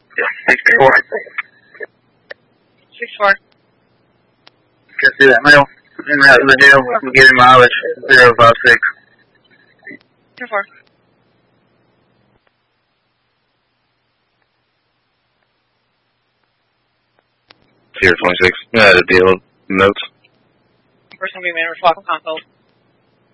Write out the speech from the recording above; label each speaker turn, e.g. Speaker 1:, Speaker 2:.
Speaker 1: Yeah, 6-4.
Speaker 2: 6-4.
Speaker 1: Can't see that male. In the deal, we're getting mileage 056.
Speaker 2: 2-4.
Speaker 3: Sierra 26. Yeah, the deal notes.
Speaker 2: First one be made with Falcon console.